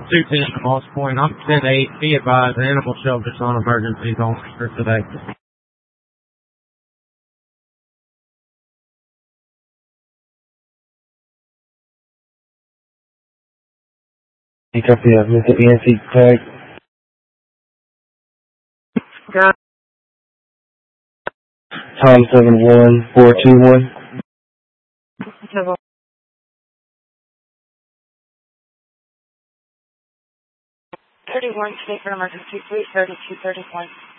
210 Moss Point. I'm 10-8. Be advised, the animal shelter's on emergencies only for today. You copy that, Mr. ENC tag. Got Tom 71421. 31, state for emergency, 33231.